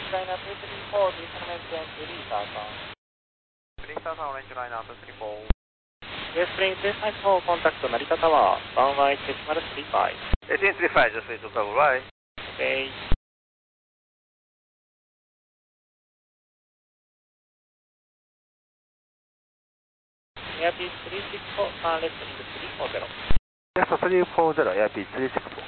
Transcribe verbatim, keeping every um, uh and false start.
liner two three four, descendment to Lisa San. Lisa San, orange liner two three four. Yes, plane two five four, contact Narita Tower, runway decimal three five. eighteen three five, just way to cover, right? Okay. Airbus three six four, turn left into three four zero. Yes, three four zero, Airbus three six four.